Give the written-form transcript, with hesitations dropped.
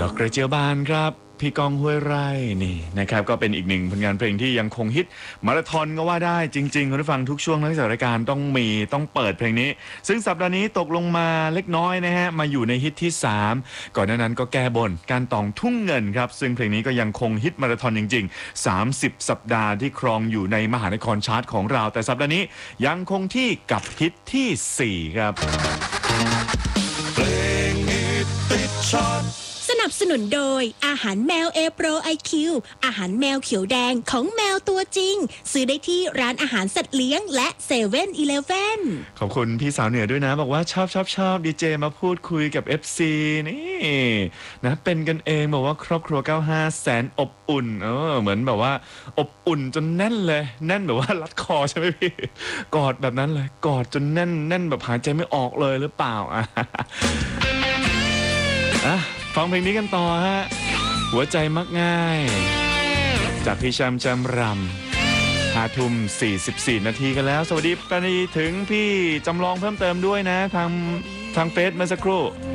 ดอกกระเจียวบานครับพี่กองห้วยไร่นี่นะครับก็เป็นอีกหนึ่งผลงานเพลงที่ยังคงฮิตมาราธอนก็ว่าได้จริงๆคุณผู้ฟังทุกช่วงทั้งรายการต้องเปิดเพลงนี้ซึ่งสัปดาห์นี้ตกลงมาเล็กน้อยนะฮะมาอยู่ในฮิตที่3ก่อนหน้านั้นก็แก้บนการตองทุ่งเงินครับซึ่งเพลงนี้ก็ยังคงฮิตมาราธอนจริงๆ30สัปดาห์ที่ครองอยู่ในมหานครชาร์ตของเราแต่สัปดาห์นี้ยังคงที่กับฮิตที่4ครับเพลงฮิตติดชาร์ตสนับสนุนโดยอาหารแมว A Pro IQ อาหารแมวเขียวแดงของแมวตัวจริงซื้อได้ที่ร้านอาหารสัตว์เลี้ยงและ7-Eleven ขอบคุณพี่สาวเหนือด้วยนะบอกว่าชอบดีเจมาพูดคุยกับ FC นี่นะเป็นกันเองบอกว่าครอบครัว95แสนอบอุ่นเหมือนแบบว่าอบอุ่นจนแน่นเลยแน่นแบบว่ารัดคอใช่ไหมพี่กอดแบบนั้นเลยกอดจนแน่นแบบหายใจไม่ออกเลยหรือเปล่าฟังเพลงนี้กันต่อฮะหัวใจมักง่ายจากพี่แชมป์จำรำ5 ทุ่ม 44 นาทีกันแล้วสวัสดีกันถึงพี่จำลองเพิ่มเติมด้วยนะทางเฟซเมื่อสักครู่